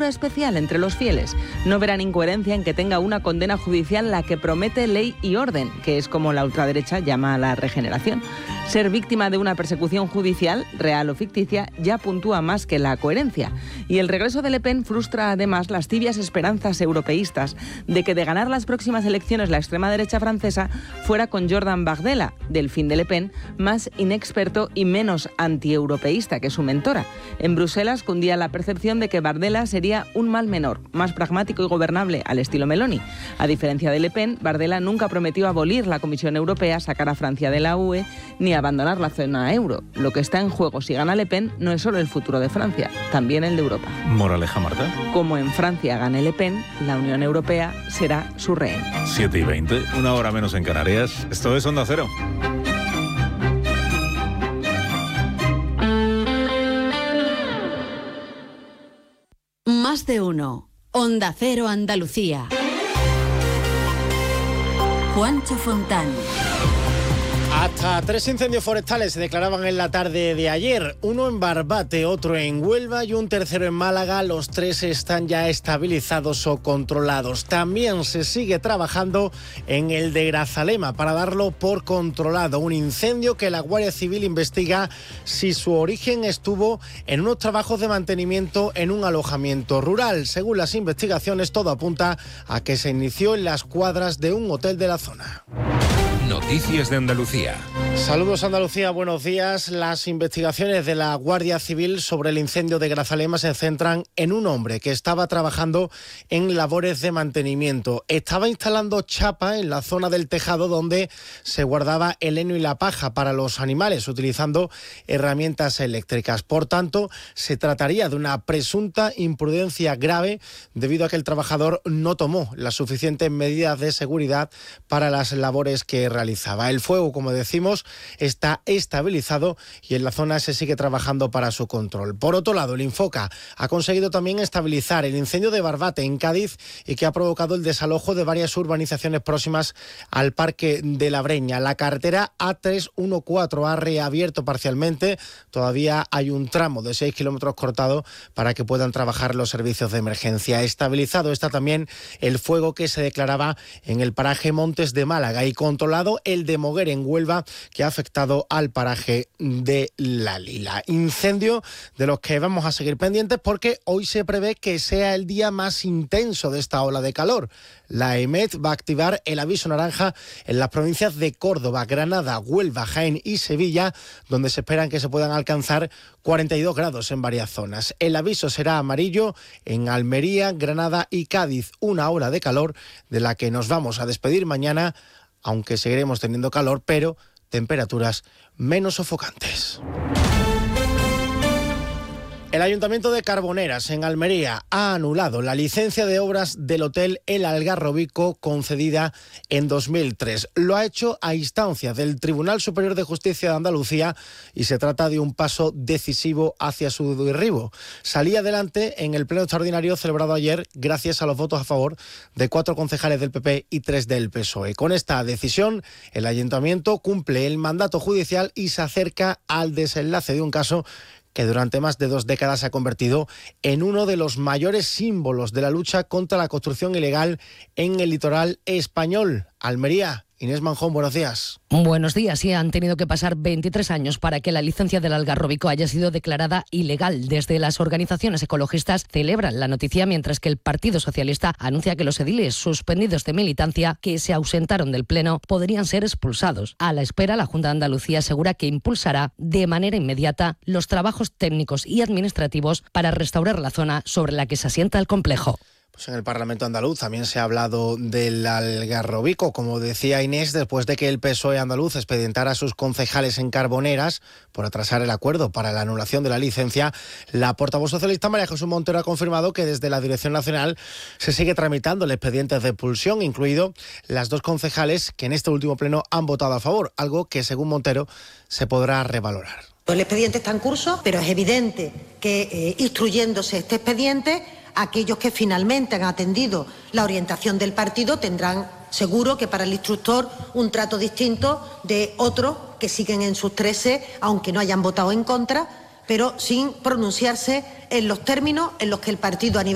figura especial entre los fieles. No verán incoherencia en que tenga una condena judicial la que promete ley y orden, que es como la ultraderecha llama a la regeneración. Ser víctima de una persecución judicial, real o ficticia, ya puntúa más que la coherencia. Y el regreso de Le Pen frustra además las tibias esperanzas europeístas de que de ganar las próximas elecciones la extrema derecha francesa fuera con Jordan Bardella, delfín de Le Pen, más inexperto y menos antieuropeísta que su mentora. En Bruselas cundía la percepción de que Bardella sería un mal menor, más pragmático y gobernable al estilo Meloni. A diferencia de Le Pen, Bardella nunca prometió abolir la Comisión Europea, sacar a Francia de la UE, ni abandonar la zona euro. Lo que está en juego si gana Le Pen no es solo el futuro de Francia, también el de Europa. Moraleja, Marta. Como en Francia gane Le Pen, la Unión Europea será su rehén. 7:20, una hora menos en Canarias. Esto es Onda Cero. Más de uno. Onda Cero Andalucía. Juancho Fontán. Hasta 3 incendios forestales se declaraban en la tarde de ayer, uno en Barbate, otro en Huelva y un tercero en Málaga. Los 3 están ya estabilizados o controlados. También se sigue trabajando en el de Grazalema para darlo por controlado. Un incendio que la Guardia Civil investiga si su origen estuvo en unos trabajos de mantenimiento en un alojamiento rural. Según las investigaciones, todo apunta a que se inició en las cuadras de un hotel de la zona. Noticias de Andalucía. Saludos Andalucía, buenos días. Las investigaciones de la Guardia Civil sobre el incendio de Grazalema se centran en un hombre que estaba trabajando en labores de mantenimiento. Estaba instalando chapa en la zona del tejado donde se guardaba el heno y la paja para los animales, utilizando herramientas eléctricas. Por tanto, se trataría de una presunta imprudencia grave debido a que el trabajador no tomó las suficientes medidas de seguridad para las labores que realizaba. El fuego, como decimos, está estabilizado y en la zona se sigue trabajando para su control. Por otro lado, el Infoca ha conseguido también estabilizar el incendio de Barbate en Cádiz y que ha provocado el desalojo de varias urbanizaciones próximas al Parque de la Breña. La carretera A314 ha reabierto parcialmente. Todavía hay un tramo de 6 kilómetros cortado para que puedan trabajar los servicios de emergencia. Estabilizado está también el fuego que se declaraba en el paraje Montes de Málaga y controlado el de Moguer en Huelva, que ha afectado al paraje de La Lila. Incendio de los que vamos a seguir pendientes porque hoy se prevé que sea el día más intenso de esta ola de calor. La EMET va a activar el aviso naranja en las provincias de Córdoba, Granada, Huelva, Jaén y Sevilla, donde se esperan que se puedan alcanzar 42 grados en varias zonas. El aviso será amarillo en Almería, Granada y Cádiz. Una ola de calor de la que nos vamos a despedir mañana, aunque seguiremos teniendo calor, pero temperaturas menos sofocantes. El Ayuntamiento de Carboneras, en Almería, ha anulado la licencia de obras del Hotel El Algarrobico concedida en 2003. Lo ha hecho a instancias del Tribunal Superior de Justicia de Andalucía y se trata de un paso decisivo hacia su derribo. Salía adelante en el pleno extraordinario celebrado ayer gracias a los votos a favor de 4 concejales del PP y 3 del PSOE. Con esta decisión, el Ayuntamiento cumple el mandato judicial y se acerca al desenlace de un caso que durante más de 2 décadas se ha convertido en uno de los mayores símbolos de la lucha contra la construcción ilegal en el litoral español. Almería. Inés Manjón, buenos días. Buenos días. Sí, han tenido que pasar 23 años para que la licencia del Algarrobico haya sido declarada ilegal. Desde las organizaciones ecologistas celebran la noticia, mientras que el Partido Socialista anuncia que los ediles suspendidos de militancia que se ausentaron del Pleno podrían ser expulsados. A la espera, la Junta de Andalucía asegura que impulsará de manera inmediata los trabajos técnicos y administrativos para restaurar la zona sobre la que se asienta el complejo. Pues en el Parlamento andaluz también se ha hablado del Algarrobico, como decía Inés, después de que el PSOE andaluz expedientara a sus concejales en Carboneras por atrasar el acuerdo para la anulación de la licencia. La portavoz socialista María Jesús Montero ha confirmado que desde la Dirección Nacional se sigue tramitando el expediente de expulsión, incluido las 2 concejales que en este último pleno han votado a favor, algo que según Montero se podrá revalorar. El expediente está en curso, pero es evidente que instruyéndose este expediente, aquellos que finalmente han atendido la orientación del partido tendrán seguro que para el instructor un trato distinto de otros que siguen en sus 13, aunque no hayan votado en contra, pero sin pronunciarse en los términos en los que el partido a nivel